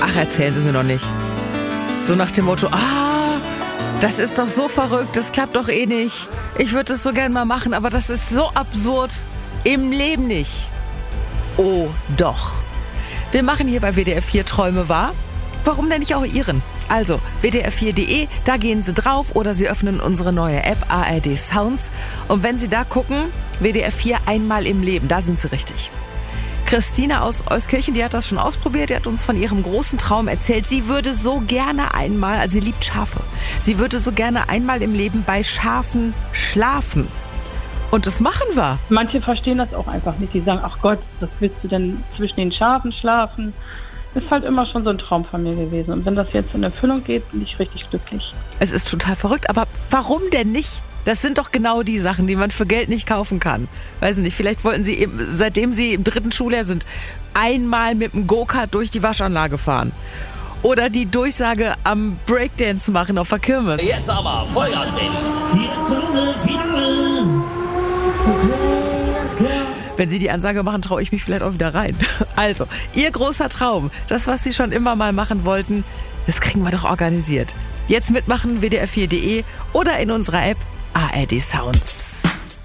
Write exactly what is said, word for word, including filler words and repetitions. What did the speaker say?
Ach, erzählen Sie es mir noch nicht. So nach dem Motto, ah, das ist doch so verrückt, das klappt doch eh nicht. Ich würde es so gern mal machen, aber das ist so absurd. Im Leben nicht. Oh, doch. Wir machen hier bei W D R vier Träume wahr. Warum denn nicht auch Ihren? Also, W D R vier Punkt de, da gehen Sie drauf oder Sie öffnen unsere neue App A R D Sounds. Und wenn Sie da gucken, W D R vier einmal im Leben, da sind Sie richtig. Christina aus Euskirchen, die hat das schon ausprobiert, die hat uns von ihrem großen Traum erzählt. Sie würde so gerne einmal, also sie liebt Schafe, sie würde so gerne einmal im Leben bei Schafen schlafen. Und das machen wir. Manche verstehen das auch einfach nicht. Die sagen, ach Gott, was willst du denn zwischen den Schafen schlafen? Ist halt immer schon so ein Traum von mir gewesen. Und wenn das jetzt in Erfüllung geht, bin ich richtig glücklich. Es ist total verrückt, aber warum denn nicht? Das sind doch genau die Sachen, die man für Geld nicht kaufen kann. Weiß nicht, vielleicht wollten Sie, eben, seitdem Sie im dritten Schuljahr sind, einmal mit dem Go-Kart durch die Waschanlage fahren. Oder die Durchsage am Breakdance machen auf der Kirmes. Jetzt aber Vollgas geben. Wenn Sie die Ansage machen, traue ich mich vielleicht auch wieder rein. Also, Ihr großer Traum, das, was Sie schon immer mal machen wollten, das kriegen wir doch organisiert. Jetzt mitmachen, W D R vier Punkt de oder in unserer App A R D Sounds.